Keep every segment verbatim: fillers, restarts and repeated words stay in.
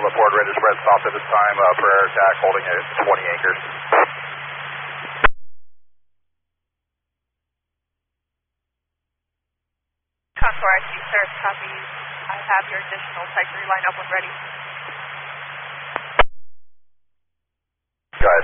Ford, ready to spread soft at this time, uh, for air attack, holding at twenty acres. Contour I C, sir, copy. I have your additional type three line up when ready. Go ahead.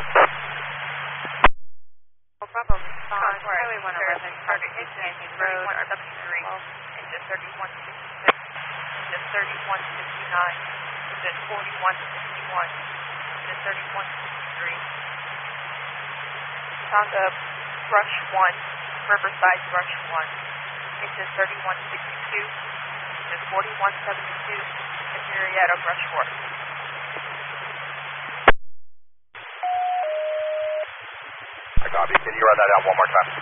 Bravo, respond, Highway one eleven, target East Yankee Road, R seventy-three, engine thirty-one sixty-six, engine thirty-one sixty-nine, engine forty-one sixty-one, engine thirty-one sixty-three, Tonga Brush one, Riverside Brush one, engine thirty-one sixty-two, engine forty-one seventy-two, and Marietta Brush four. I copy. Can you run that out one more time?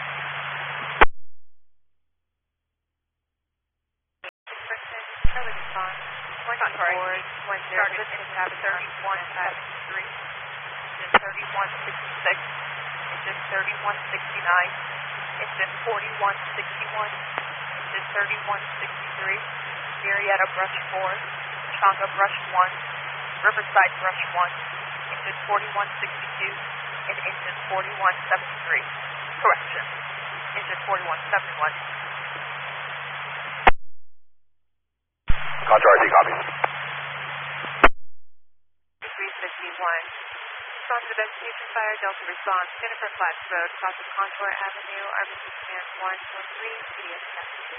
Early response, twenty-four, one zero, this is thirty-one seventy-three, engine thirty-one sixty-six, engine thirty-one sixty-nine, engine forty-one sixty-one, engine thirty-one sixty-three, Marietta Brush four, Tonga Brush one, Riverside Brush one, engine forty-one sixty-two, and engine forty-one seventy-three. Correction, engine forty-one seventy-one. Contour I C, copy. three fifty-one. Response to investigation fire, Delta response, Jennifer Flats Road, cross of Contour Avenue, R B C command one one three, P D S